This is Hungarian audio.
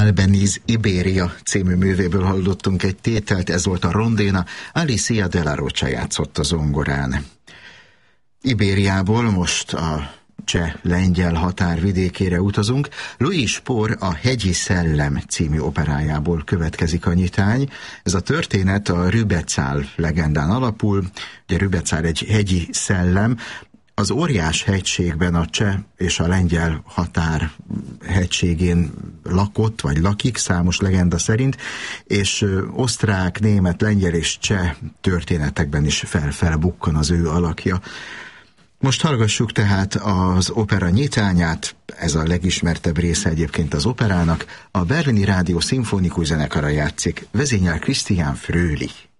Albéniz Iberia című művéből hallottunk egy tételt, ez volt a Rondéna, Alicia de la Rocha játszott a zongorán. Ibériából most a cseh-lengyel határ vidékére utazunk. Louis Spohr a Hegyi Szellem című operájából következik a nyitány. Ez a történet a Rübezahl legendán alapul. Ugye Rübezahl egy hegyi szellem, az Óriás hegységben a cseh és a lengyel határ hegységén lakott, vagy lakik, számos legenda szerint, és osztrák, német, lengyel és cseh történetekben is felbukkan az ő alakja. Most hallgassuk tehát az opera nyitányát, ez a legismertebb része egyébként az operának, a Berlini Rádió Szimfonikus Zenekara játszik, vezényel Christian Fröhlich.